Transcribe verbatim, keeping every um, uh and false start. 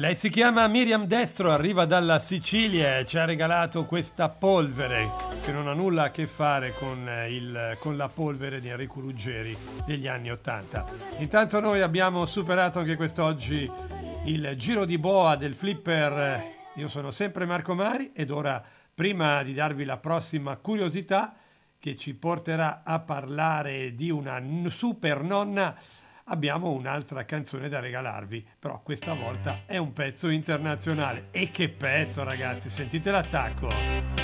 Lei si chiama Miriam Destro, arriva dalla Sicilia e ci ha regalato questa polvere che non ha nulla a che fare con, il, con la polvere di Enrico Ruggeri degli anni Ottanta. Intanto noi abbiamo superato anche quest'oggi il giro di boa del flipper. Io sono sempre Marco Mari ed ora, prima di darvi la prossima curiosità che ci porterà a parlare di una super nonna, abbiamo un'altra canzone da regalarvi, però questa volta è un pezzo internazionale. E che pezzo, ragazzi, sentite l'attacco!